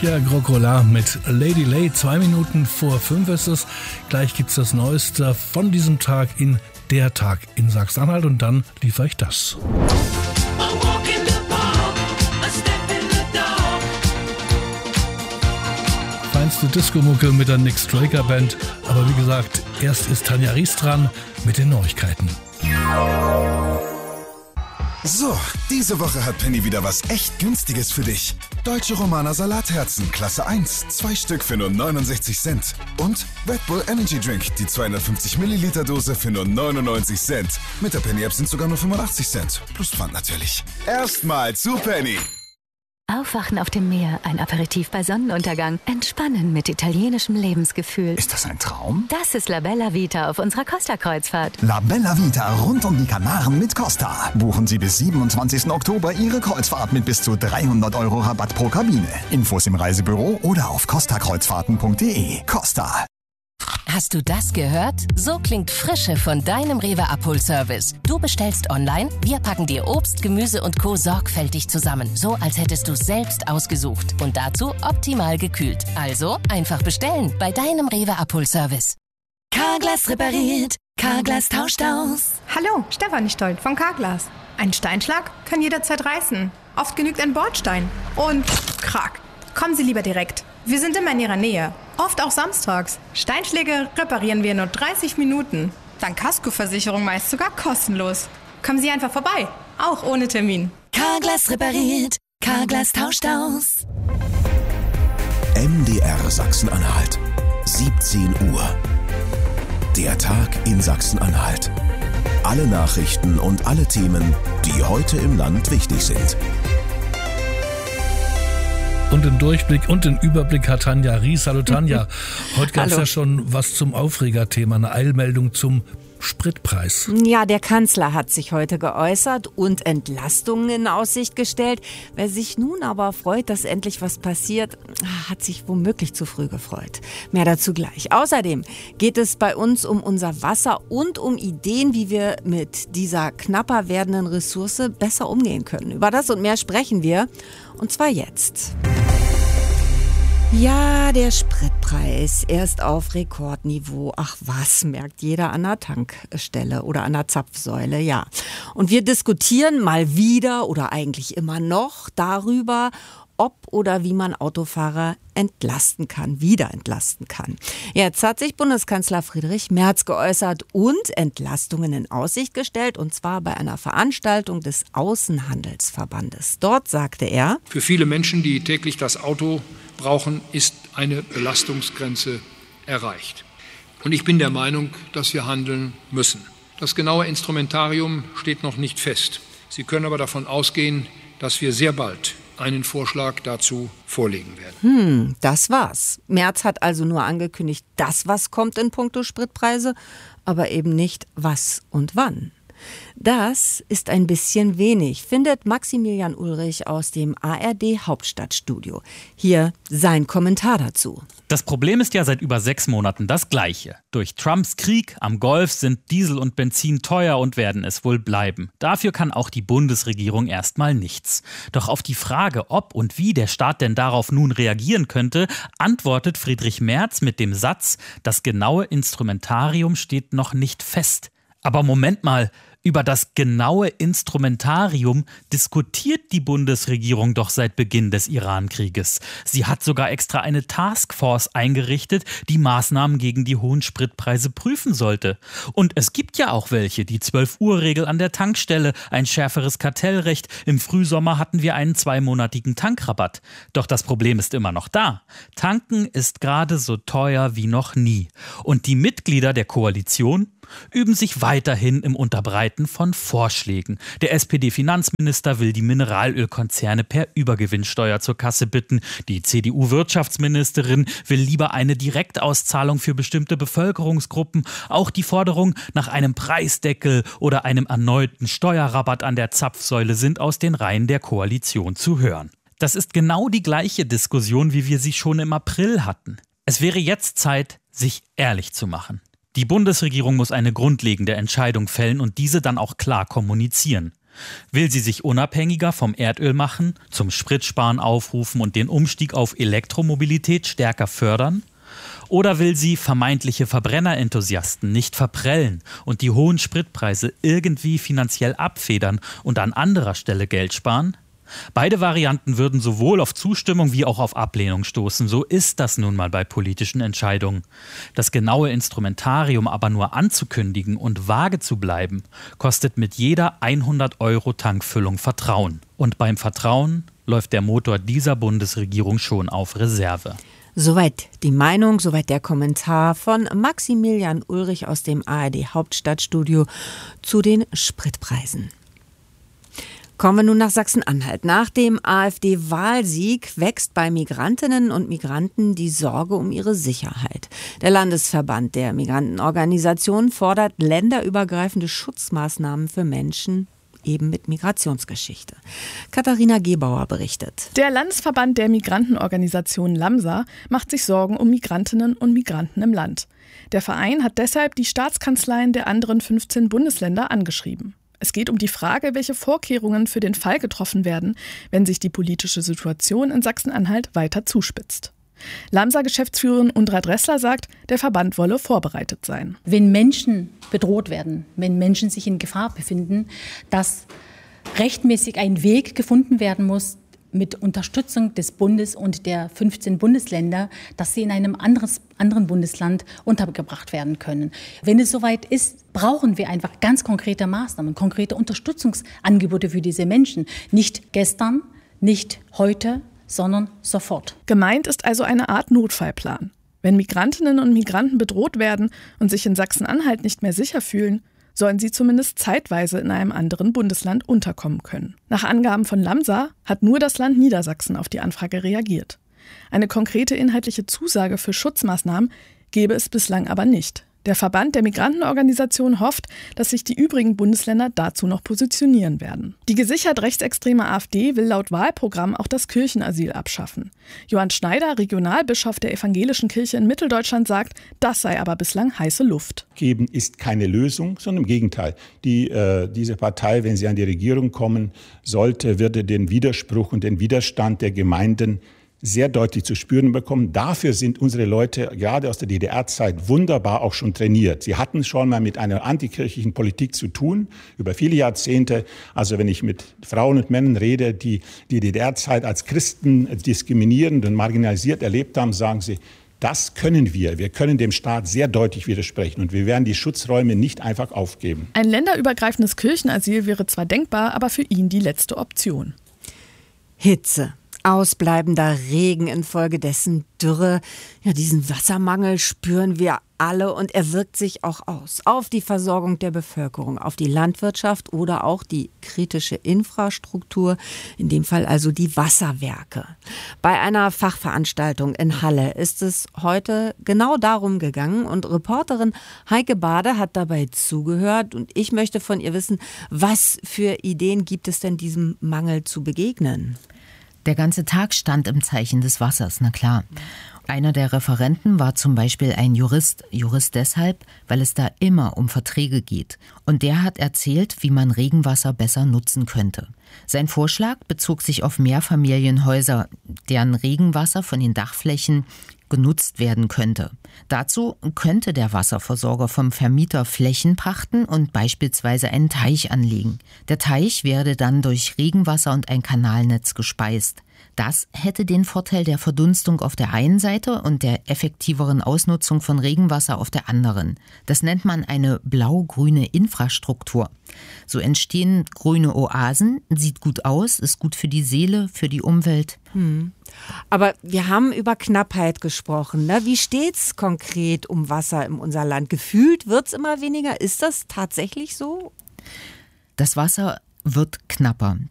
Pierre Grocola mit Lady Lay. 2 Minuten vor 5 ist es. Gleich gibt's das Neueste von diesem Tag in Der Tag in Sachsen-Anhalt und dann liefere ich das. Feinste Disco-Mucke mit der Nick Straker Band. Aber wie gesagt, erst ist Tanja Ries dran mit den Neuigkeiten. So, diese Woche hat Penny wieder was echt Günstiges für dich. Deutsche Romaner Salatherzen, Klasse 1, 2 Stück für nur 69 Cent. Und Red Bull Energy Drink, die 250 Milliliter Dose für nur 99 Cent. Mit der Penny-App sind sogar nur 85 Cent. Plus Pfand natürlich. Erstmal zu Penny. Aufwachen auf dem Meer, ein Aperitif bei Sonnenuntergang, entspannen mit italienischem Lebensgefühl. Ist das ein Traum? Das ist La Bella Vita auf unserer Costa-Kreuzfahrt. La Bella Vita rund um die Kanaren mit Costa. Buchen Sie bis 27. Oktober Ihre Kreuzfahrt mit bis zu 300 € Rabatt pro Kabine. Infos im Reisebüro oder auf costakreuzfahrten.de. Costa. Hast du das gehört? So klingt Frische von deinem Rewe-Abholservice. Du bestellst online, wir packen dir Obst, Gemüse und Co. sorgfältig zusammen. So, als hättest du es selbst ausgesucht. Und dazu optimal gekühlt. Also einfach bestellen bei deinem Rewe-Abholservice. Carglass repariert, Carglass tauscht aus. Hallo, Stefanie Stolt von Carglass. Ein Steinschlag kann jederzeit reißen. Oft genügt ein Bordstein. Und krack. Kommen Sie lieber direkt. Wir sind immer in Ihrer Nähe. Oft auch samstags. Steinschläge reparieren wir in nur 30 Minuten. Dank Kaskoversicherung meist sogar kostenlos. Kommen Sie einfach vorbei. Auch ohne Termin. Carglass repariert, Carglass tauscht aus. MDR Sachsen-Anhalt. 17 Uhr. Der Tag in Sachsen-Anhalt. Alle Nachrichten und alle Themen, die heute im Land wichtig sind. Und den Durchblick und den Überblick hat Tanja Ries. Hallo Tanja. Heute gab es ja schon was zum Aufregerthema, eine Eilmeldung zum Spritpreis. Ja, der Kanzler hat sich heute geäußert und Entlastungen in Aussicht gestellt. Wer sich nun aber freut, dass endlich was passiert, hat sich womöglich zu früh gefreut. Mehr dazu gleich. Außerdem geht es bei uns um unser Wasser und um Ideen, wie wir mit dieser knapper werdenden Ressource besser umgehen können. Über das und mehr sprechen wir, und zwar jetzt. Ja, der Spritpreis, er ist auf Rekordniveau. Ach was, merkt jeder an der Tankstelle oder an der Zapfsäule, ja. Und wir diskutieren mal wieder oder eigentlich immer noch darüber, ob oder wie man Autofahrer wieder entlasten kann. Jetzt hat sich Bundeskanzler Friedrich Merz geäußert und Entlastungen in Aussicht gestellt, und zwar bei einer Veranstaltung des Außenhandelsverbandes. Dort sagte er: Für viele Menschen, die täglich das Auto brauchen, ist eine Belastungsgrenze erreicht. Und ich bin der Meinung, dass wir handeln müssen. Das genaue Instrumentarium steht noch nicht fest. Sie können aber davon ausgehen, dass wir sehr bald einen Vorschlag dazu vorlegen werden. Das war's. Merz hat also nur angekündigt, dass was kommt in puncto Spritpreise, aber eben nicht was und wann. Das ist ein bisschen wenig, findet Maximilian Ulrich aus dem ARD Hauptstadtstudio. Hier sein Kommentar dazu. Das Problem ist ja seit über 6 Monaten das gleiche. Durch Trumps Krieg am Golf sind Diesel und Benzin teuer und werden es wohl bleiben. Dafür kann auch die Bundesregierung erstmal nichts. Doch auf die Frage, ob und wie der Staat denn darauf nun reagieren könnte, antwortet Friedrich Merz mit dem Satz: Das genaue Instrumentarium steht noch nicht fest. Aber Moment mal, über das genaue Instrumentarium diskutiert die Bundesregierung doch seit Beginn des Iran-Krieges. Sie hat sogar extra eine Taskforce eingerichtet, die Maßnahmen gegen die hohen Spritpreise prüfen sollte. Und es gibt ja auch welche, die 12-Uhr-Regel an der Tankstelle, ein schärferes Kartellrecht. Im Frühsommer hatten wir einen 2-monatigen Tankrabatt. Doch das Problem ist immer noch da. Tanken ist gerade so teuer wie noch nie. Und die Mitglieder der Koalition üben sich weiterhin im Unterbreiten von Vorschlägen. Der SPD-Finanzminister will die Mineralölkonzerne per Übergewinnsteuer zur Kasse bitten. Die CDU-Wirtschaftsministerin will lieber eine Direktauszahlung für bestimmte Bevölkerungsgruppen. Auch die Forderung nach einem Preisdeckel oder einem erneuten Steuerrabatt an der Zapfsäule sind aus den Reihen der Koalition zu hören. Das ist genau die gleiche Diskussion, wie wir sie schon im April hatten. Es wäre jetzt Zeit, sich ehrlich zu machen. Die Bundesregierung muss eine grundlegende Entscheidung fällen und diese dann auch klar kommunizieren. Will sie sich unabhängiger vom Erdöl machen, zum Spritsparen aufrufen und den Umstieg auf Elektromobilität stärker fördern? Oder will sie vermeintliche Verbrennerenthusiasten nicht verprellen und die hohen Spritpreise irgendwie finanziell abfedern und an anderer Stelle Geld sparen? Beide Varianten würden sowohl auf Zustimmung wie auch auf Ablehnung stoßen. So ist das nun mal bei politischen Entscheidungen. Das genaue Instrumentarium aber nur anzukündigen und vage zu bleiben, kostet mit jeder 100-Euro-Tankfüllung Vertrauen. Und beim Vertrauen läuft der Motor dieser Bundesregierung schon auf Reserve. Soweit die Meinung, soweit der Kommentar von Maximilian Ulrich aus dem ARD Hauptstadtstudio zu den Spritpreisen. Kommen wir nun nach Sachsen-Anhalt. Nach dem AfD-Wahlsieg wächst bei Migrantinnen und Migranten die Sorge um ihre Sicherheit. Der Landesverband der Migrantenorganisationen fordert länderübergreifende Schutzmaßnahmen für Menschen eben mit Migrationsgeschichte. Katharina Gebauer berichtet. Der Landesverband der Migrantenorganisation LAMSA macht sich Sorgen um Migrantinnen und Migranten im Land. Der Verein hat deshalb die Staatskanzleien der anderen 15 Bundesländer angeschrieben. Es geht um die Frage, welche Vorkehrungen für den Fall getroffen werden, wenn sich die politische Situation in Sachsen-Anhalt weiter zuspitzt. LAMSA-Geschäftsführerin Undra Dressler sagt, der Verband wolle vorbereitet sein. Wenn Menschen bedroht werden, wenn Menschen sich in Gefahr befinden, dass rechtmäßig ein Weg gefunden werden muss, mit Unterstützung des Bundes und der 15 Bundesländer, dass sie in einem anderen Bundesland untergebracht werden können. Wenn es soweit ist, brauchen wir einfach ganz konkrete Maßnahmen, konkrete Unterstützungsangebote für diese Menschen. Nicht gestern, nicht heute, sondern sofort. Gemeint ist also eine Art Notfallplan. Wenn Migrantinnen und Migranten bedroht werden und sich in Sachsen-Anhalt nicht mehr sicher fühlen, sollen sie zumindest zeitweise in einem anderen Bundesland unterkommen können. Nach Angaben von LAMSA hat nur das Land Niedersachsen auf die Anfrage reagiert. Eine konkrete inhaltliche Zusage für Schutzmaßnahmen gäbe es bislang aber nicht. Der Verband der Migrantenorganisation hofft, dass sich die übrigen Bundesländer dazu noch positionieren werden. Die gesichert rechtsextreme AfD will laut Wahlprogramm auch das Kirchenasyl abschaffen. Johann Schneider, Regionalbischof der Evangelischen Kirche in Mitteldeutschland, sagt, das sei aber bislang heiße Luft. Geben ist keine Lösung, sondern im Gegenteil. Diese Partei, wenn sie an die Regierung kommen sollte, würde den Widerspruch und den Widerstand der Gemeinden sehr deutlich zu spüren bekommen. Dafür sind unsere Leute gerade aus der DDR-Zeit wunderbar auch schon trainiert. Sie hatten schon mal mit einer antikirchlichen Politik zu tun, über viele Jahrzehnte. Also wenn ich mit Frauen und Männern rede, die die DDR-Zeit als Christen diskriminierend und marginalisiert erlebt haben, sagen sie, das können wir. Wir können dem Staat sehr deutlich widersprechen und wir werden die Schutzräume nicht einfach aufgeben. Ein länderübergreifendes Kirchenasyl wäre zwar denkbar, aber für ihn die letzte Option. Hitze. Ausbleibender Regen infolgedessen Dürre. Ja, diesen Wassermangel spüren wir alle und er wirkt sich auch aus. Auf die Versorgung der Bevölkerung, auf die Landwirtschaft oder auch die kritische Infrastruktur, in dem Fall also die Wasserwerke. Bei einer Fachveranstaltung in Halle ist es heute genau darum gegangen und Reporterin Heike Bade hat dabei zugehört und ich möchte von ihr wissen, was für Ideen gibt es denn diesem Mangel zu begegnen? Der ganze Tag stand im Zeichen des Wassers, na klar. Einer der Referenten war zum Beispiel ein Jurist deshalb, weil es da immer um Verträge geht. Und der hat erzählt, wie man Regenwasser besser nutzen könnte. Sein Vorschlag bezog sich auf Mehrfamilienhäuser, deren Regenwasser von den Dachflächen genutzt werden könnte. Dazu könnte der Wasserversorger vom Vermieter Flächen pachten und beispielsweise einen Teich anlegen. Der Teich werde dann durch Regenwasser und ein Kanalnetz gespeist. Das hätte den Vorteil der Verdunstung auf der einen Seite und der effektiveren Ausnutzung von Regenwasser auf der anderen. Das nennt man eine blau-grüne Infrastruktur. So entstehen grüne Oasen, sieht gut aus, ist gut für die Seele, für die Umwelt. Aber wir haben über Knappheit gesprochen. Ne? Wie steht's konkret um Wasser in unser Land? Gefühlt wird's immer weniger. Ist das tatsächlich so? Das Wasser wird knapper.